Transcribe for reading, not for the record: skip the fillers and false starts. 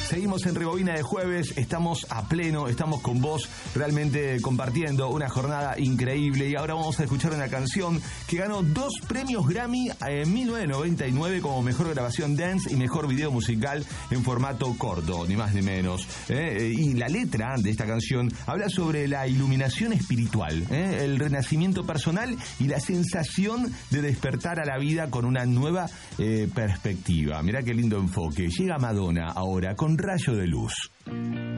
Seguimos en Rebobina de jueves, estamos a pleno, estamos con vos realmente compartiendo una jornada increíble y ahora vamos a escuchar una canción que ganó 2 premios Grammy en 1999 como mejor grabación dance y mejor video musical en formato corto, ni más ni menos. Y la letra de esta canción habla sobre la iluminación espiritual, el renacimiento personal y la sensación de despertar a la vida con una nueva perspectiva. Mirá qué lindo enfoque. Llega Madonna ahora con Rayo de Luz.